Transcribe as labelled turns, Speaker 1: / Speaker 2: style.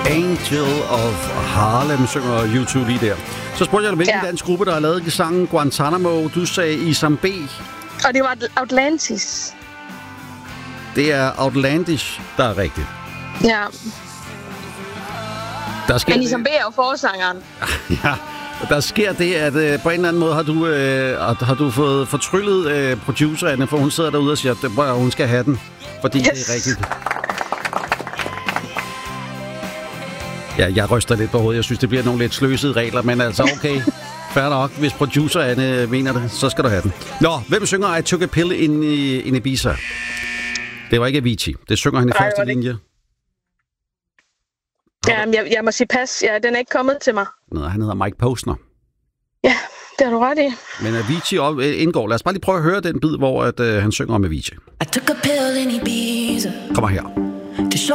Speaker 1: Angel of Harlem synger U2 lige der. Så spurgte jeg dig, hvilken dansk gruppe, der har lavet sangen Guantanamo. Du sagde Isam B.
Speaker 2: Og det var Atlantis.
Speaker 1: Det er Outlandish, der er rigtigt.
Speaker 2: Ja.
Speaker 1: Men
Speaker 2: Isam B er jo forsangeren.
Speaker 1: Ja, der sker det, at på en eller anden måde har du fået fortryllet producererne, for hun sidder derude og siger, at hun skal have den, fordi det er rigtigt. Ja, jeg ryster lidt på hovedet. Jeg synes, det bliver nogle lidt sløsede regler, men altså okay. Fair nok. Hvis producerne mener det, så skal du have den. Nå, hvem synger I Took a Pill in Ibiza? Det var ikke Avicii. Det synger han i første linje.
Speaker 2: Ja, jeg må sige pas. Ja, den er ikke kommet til mig.
Speaker 1: Nej, han hedder Mike Posner.
Speaker 2: Ja, det har du ret i.
Speaker 1: Men Avicii indgår. Lad os bare lige prøve at høre den bid, hvor han synger om Avicii.
Speaker 3: I took a pill in Ibiza.
Speaker 1: Kommer her.